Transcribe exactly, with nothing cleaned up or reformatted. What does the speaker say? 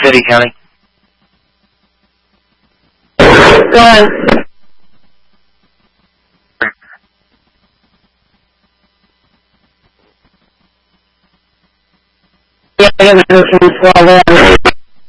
City County. Go on. Yeah, I haven't heard from you for all that.